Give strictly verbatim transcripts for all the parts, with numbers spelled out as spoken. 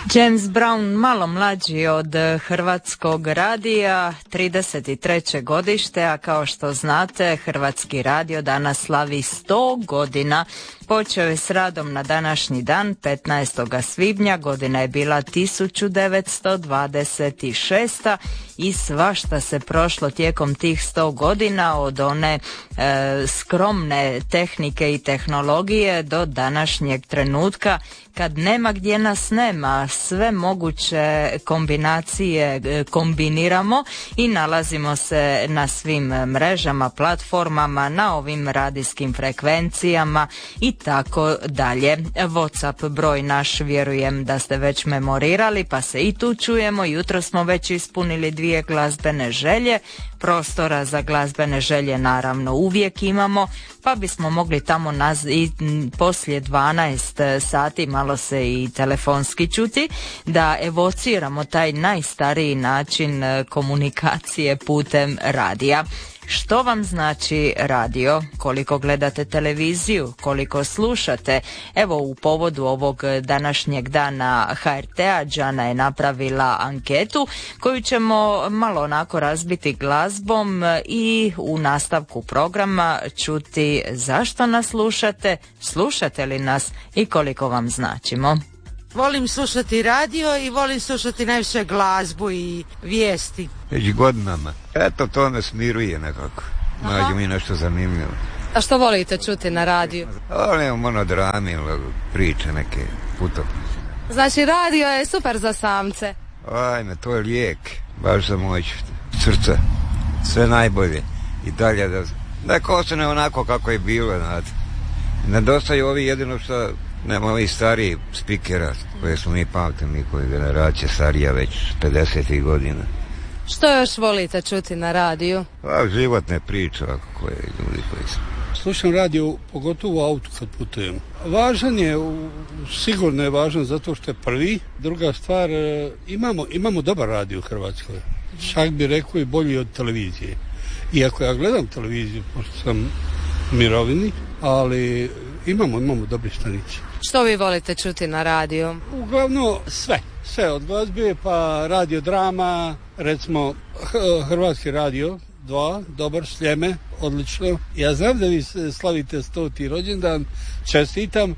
James Brown, malo mlađi od Hrvatskog radija, trideset treće godište, a kao što znate, Hrvatski radio danas slavi sto godina. Počeo je s radom na današnji dan, petnaestog svibnja, godina je bila tisuću devetsto dvadeset šesta i svašta se prošlo tijekom tih sto godina, od one e, skromne tehnike i tehnologije do današnjeg trenutka kad nema gdje nas nema, sve moguće kombinacije kombiniramo i nalazimo se na svim mrežama, platformama, na ovim radijskim frekvencijama i tako dalje. WhatsApp broj naš vjerujem da ste već memorirali, pa se i tu čujemo. Jutro smo već ispunili dvije glazbene želje, prostora za glazbene želje naravno uvijek imamo, pa bismo mogli tamo naz- i poslije dvanaest sati malo se i telefonski čuti, da evociramo taj najstariji način komunikacije putem radija. Što vam znači radio? Koliko gledate televiziju? Koliko slušate? Evo, u povodu ovog današnjeg dana H R T-a Đana je napravila anketu koju ćemo malo onako razbiti glazbom i u nastavku programa čuti zašto nas slušate, slušate li nas i koliko vam značimo. Volim slušati radio i volim slušati najviše glazbu i vijesti. Već godinama. Eto, to me smiruje nekako. Nađe mi nešto zanimljivo. A što volite čuti na radiju? Volim monodrami, priče neke, putopise. Znači, radio je super za samce. Ajme, to je lijek. Baš za moć srca. Sve najbolje. I dalje da... Da ostane onako kako je bilo, znate. Nedostaju ovi jedino što... Nema ovih stariji spikera koje smo mi pamtili, mi koji generacije starija već pedesetih godina. Što još volite čuti na radiju? A, životne priče koje ljudi koji su. Slušam radio pogotovo u autu kad putujem. Važan je, sigurno je važan zato što je prvi. Druga stvar, imamo, imamo dobar radio u Hrvatskoj. Čak bi rekao i bolji od televizije. Iako ja gledam televiziju, pošto sam u mirovini, ali imamo, imamo dobre stanice. Što vi volite čuti na radiju? Uglavnom sve. Sve od glazbe pa radio drama, recimo Hrvatski radio dva, dobar, Sljeme, odlično. Ja znam da vi slavite stoti rođendan, čestitam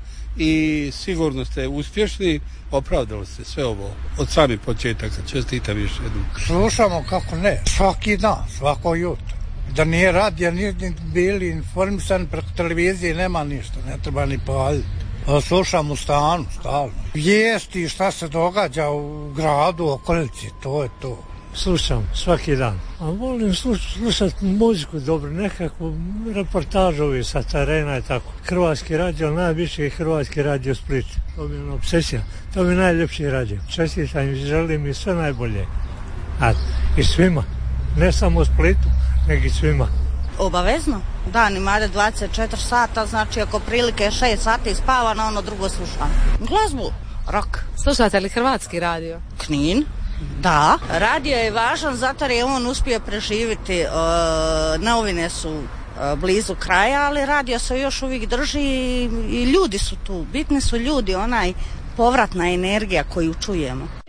i sigurno ste uspješni, opravdali ste sve ovo od samih početaka, čestitam još jednom. Slušamo, kako ne, svaki dan, svako jutro. Da nije radija, nije bili informisani preko televizije, nema ništa, ne treba ni paliti. Slušam u stanu, stalno. Vijesti, šta se događa u gradu, okolici, to je to. Slušam svaki dan. A volim sluš, slušati muziku dobro, nekakvu reportažovi sa terena i tako. Hrvatski radio, najviše je Hrvatski radio Split. To mi je ono obsesija. To mi je najljepši radio. Čestitam i želim i sve najbolje. A, i svima. Ne samo u Splitu, nego i svima. Obavezno. Dan ima dvadeset četiri sata, znači ako prilike šest sati spava, na ono drugo slušam. Glazbu, rock. Slušate li Hrvatski radio? Knin, da. Radio je važan zato jer je on uspio preživjeti. E, novine su e, blizu kraja, ali radio se još uvijek drži i, i ljudi su tu. Bitni su ljudi, onaj povratna energija koju čujemo.